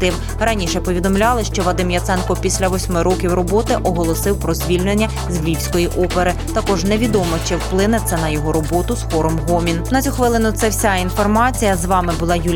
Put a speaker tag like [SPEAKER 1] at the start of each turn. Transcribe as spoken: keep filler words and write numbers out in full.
[SPEAKER 1] колектив. Раніше повідомляли, що Вадим Яценко після восьми років роботи оголосив про звільнення з Львівської опери. Також невідомо, чи вплине це на його роботу з хором «Гомін». На цю хвилину це вся інформація. З вами була Юлія